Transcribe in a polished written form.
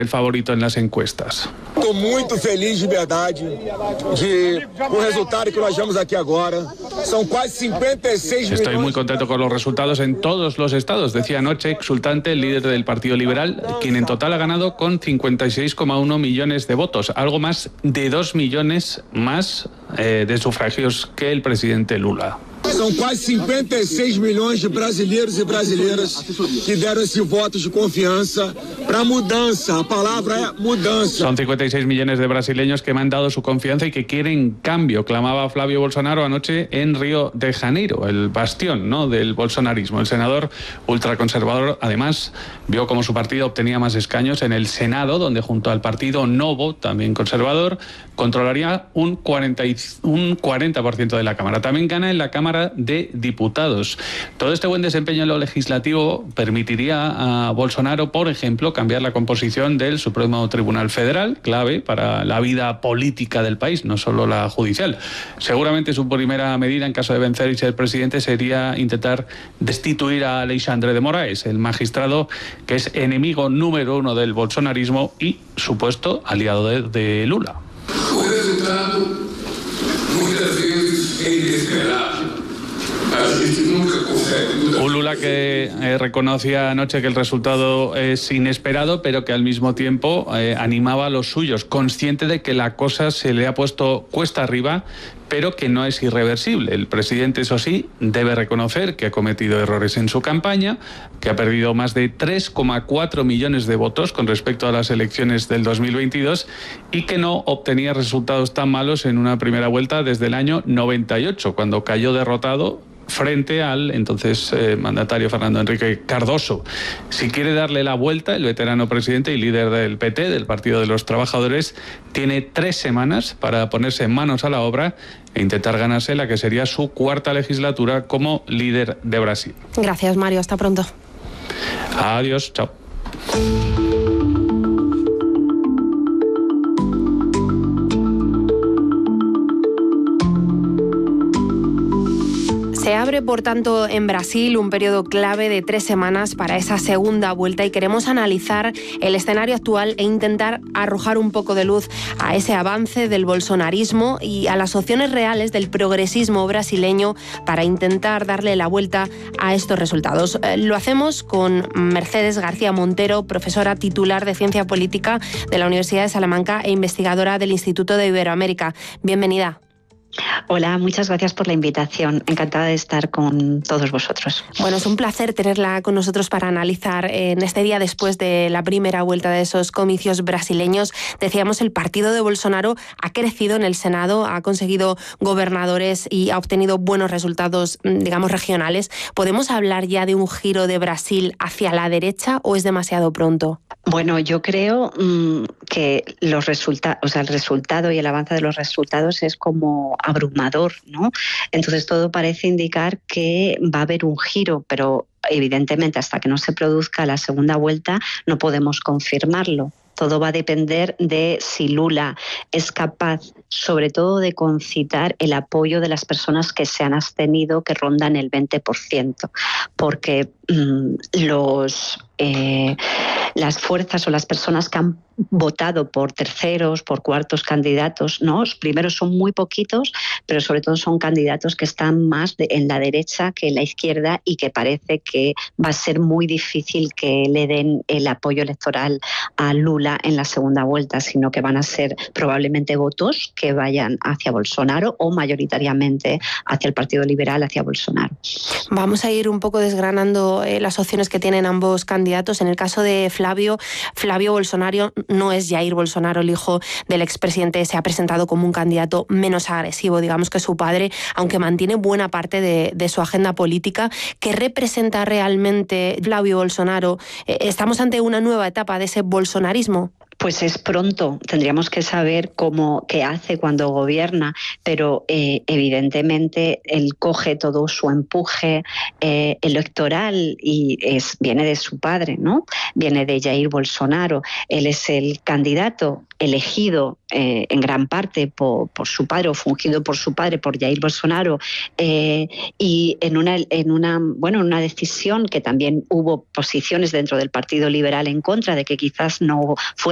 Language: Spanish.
el favorito en las encuestas. Estou muito feliz de verdade com o resultado que nós vemos aqui agora. Son casi 56 millones. Estoy muy contento con los resultados en todos los estados, decía anoche exultante el líder del Partido Liberal, quien en total ha ganado con 56,1 millones de votos, algo más de 2 millones más de sufragios que el presidente Lula. São quase 56 milhões de brasileiros e brasileiras que deram esse voto de confiança para mudança. A palavra é mudança. Son 56 millones de brasileños que me han dado su confianza y que quieren cambio, clamaba Flavio Bolsonaro anoche en Río de Janeiro, el bastión, ¿no?, del bolsonarismo. El senador ultraconservador, además, vio cómo su partido obtenía más escaños en el Senado, donde junto al partido Novo, también conservador, controlaría un 40% de la Cámara. También gana en la Cámara de Diputados. Todo este buen desempeño en lo legislativo permitiría a Bolsonaro, por ejemplo, cambiar la composición del Supremo Tribunal Federal, clave para la vida política del país, no solo la judicial. Seguramente su primera medida, en caso de vencer y ser presidente, sería intentar destituir a Alexandre de Moraes, el magistrado que es enemigo número 1 del bolsonarismo y supuesto aliado de Lula. O resultado muchas veces es inesperado. Un Lula que reconocía anoche que el resultado es inesperado, pero que al mismo tiempo animaba a los suyos, consciente de que la cosa se le ha puesto cuesta arriba, pero que no es irreversible. El presidente, eso sí, debe reconocer que ha cometido errores en su campaña, que ha perdido más de 3,4 millones de votos con respecto a las elecciones del 2022 y que no obtenía resultados tan malos en una primera vuelta desde el año 98, cuando cayó derrotado frente al entonces mandatario Fernando Henrique Cardoso. Si quiere darle la vuelta, el veterano presidente y líder del PT, del Partido de los Trabajadores, tiene 3 semanas para ponerse manos a la obra e intentar ganarse la que sería su 4ª legislatura como líder de Brasil. Gracias, Mario. Hasta pronto. Adiós. Chao. Se abre, por tanto, en Brasil un periodo clave de 3 semanas para esa segunda vuelta y queremos analizar el escenario actual e intentar arrojar un poco de luz a ese avance del bolsonarismo y a las opciones reales del progresismo brasileño para intentar darle la vuelta a estos resultados. Lo hacemos con Mercedes García Montero, profesora titular de Ciencia Política de la Universidad de Salamanca e investigadora del Instituto de Iberoamérica. Bienvenida. Hola, muchas gracias por la invitación. Encantada de estar con todos vosotros. Bueno, es un placer tenerla con nosotros para analizar en este día después de la primera vuelta de esos comicios brasileños. Decíamos, el partido de Bolsonaro ha crecido en el Senado, ha conseguido gobernadores y ha obtenido buenos resultados, digamos, regionales. ¿Podemos hablar ya de un giro de Brasil hacia la derecha o es demasiado pronto? Bueno, yo creo que los resultados, o sea, el resultado y el avance de los resultados es como abrumador, ¿no? Entonces todo parece indicar que va a haber un giro, pero evidentemente hasta que no se produzca la segunda vuelta no podemos confirmarlo. Todo va a depender de si Lula es capaz, sobre todo, de concitar el apoyo de las personas que se han abstenido, que rondan el 20%, porque las fuerzas o las personas que han votado por terceros, por cuartos candidatos, ¿no? Los primeros son muy poquitos, pero sobre todo son candidatos que están más en la derecha que en la izquierda y que parece que va a ser muy difícil que le den el apoyo electoral a Lula en la segunda vuelta, sino que van a ser probablemente votos que vayan hacia Bolsonaro o mayoritariamente hacia el Partido Liberal, hacia Bolsonaro. Vamos a ir un poco desgranando las opciones que tienen ambos candidatos. En el caso de Flavio Bolsonaro, no es Jair Bolsonaro, el hijo del expresidente, se ha presentado como un candidato menos agresivo, digamos, que su padre, aunque mantiene buena parte de su agenda política. ¿Qué representa realmente Flavio Bolsonaro? ¿Estamos ante una nueva etapa de ese bolsonarismo? Pues es pronto, tendríamos que saber qué hace cuando gobierna, pero evidentemente él coge todo su empuje electoral y viene de su padre, ¿no? Viene de Jair Bolsonaro. Él es el candidato elegido en gran parte por su padre o fungido por su padre, por Jair Bolsonaro, y en una decisión que también hubo posiciones dentro del Partido Liberal en contra de que quizás no fue